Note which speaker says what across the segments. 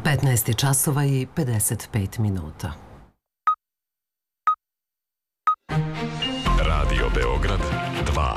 Speaker 1: 15 časova i 55 minuta.
Speaker 2: Radio Beograd 2.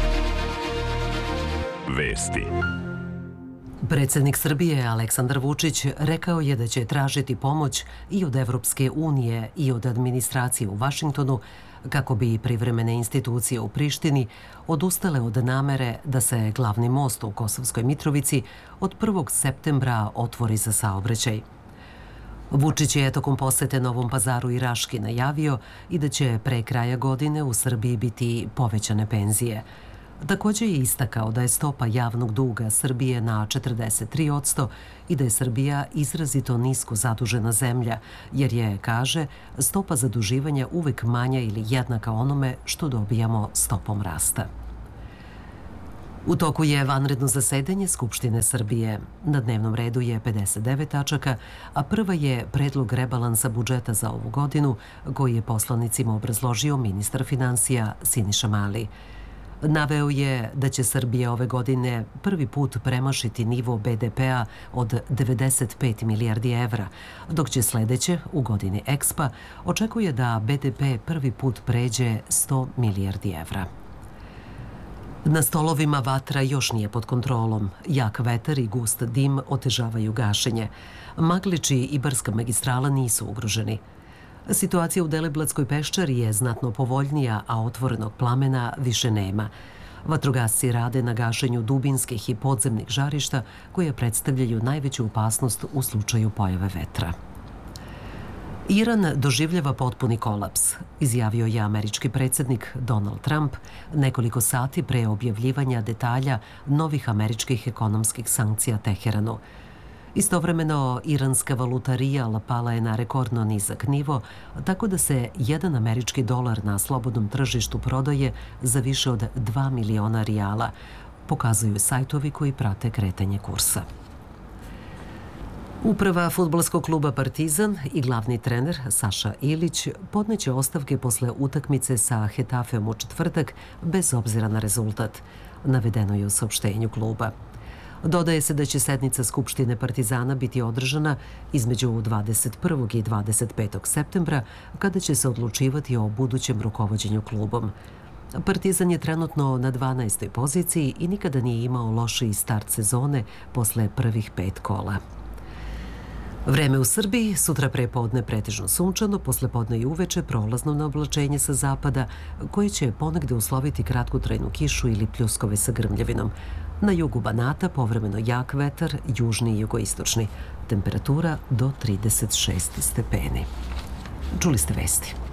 Speaker 2: Vesti.
Speaker 1: Predsjednik Srbije Aleksandar Vučić rekao je da će tražiti pomoć i od Evropske unije i od administracije u Vašingtonu kako bi privremene institucije u Prištini odustale od namere da se glavni most u Kosovskoj Mitrovici od 1. septembra otvori za saobraćaj. Vučić je tokom posete Novom Pazaru i Raški najavio i da će pre kraja godine u Srbiji biti povećane penzije. Također je istakao da je stopa javnog duga Srbije na 43% i da je Srbija izrazito nisko zadužena zemlja, jer je, kaže, stopa zaduživanja uvek manja ili jednaka onome što dobijamo stopom rasta. U toku je vanredno zasedanje Skupštine Srbije. Na dnevnom redu je 59 tačaka, a prva je predlog rebalansa budžeta za ovu godinu, koji je poslanicima obrazložio ministar finansija Siniša Mali. Naveo je da će Srbija ove godine prvi put premašiti nivo BDP-a od 95 milijardi evra, dok će sledeće, u godini EXPA, očekuje da BDP prvi put pređe 100 milijardi evra. Na stolovima vatra još nije pod kontrolom. Jak vetar i gust dim otežavaju gašenje. Magliči i Barska magistrala nisu ugroženi. Situacija u Deliblatskoj peščari je znatno povoljnija, a otvorenog plamena više nema. Vatrogasci rade na gašenju dubinskih i podzemnih žarišta koje predstavljaju najveću opasnost u slučaju pojave vetra. Iran doživljava potpuni kolaps, izjavio je američki predsjednik Donald Trump nekoliko sati pre objavljivanja detalja novih američkih ekonomskih sankcija Teheranu. Istovremeno, iranska valuta rijal pala je na rekordno nizak nivo, tako da se jedan američki dolar na slobodnom tržištu prodaje za više od 2 miliona rijala, pokazuju sajtovi koji prate kretanje kursa. Uprava fudbalskog kluba Partizan i glavni trener Saša Ilić podneće ostavke posle utakmice sa Hetafeom u četvrtak bez obzira na rezultat, navedeno je u saopštenju kluba. Dodaje se da će sednica Skupštine Partizana biti održana između 21. i 25. septembra, kada će se odlučivati o budućem rukovođenju klubom. Partizan je trenutno na 12. poziciji i nikada nije imao lošiji start sezone posle prvih 5 kola. Vreme u Srbiji, sutra prepodne pretežno sunčano, poslepodne i uveče prolazno na oblačenje sa zapada, koje će ponegde usloviti kratkotrajnu kišu ili pljuskove sa grmljavinom. Na jugu Banata povremeno jak vetar, južni i jugoistočni. Temperatura do 36 stepeni. Čuli ste vesti.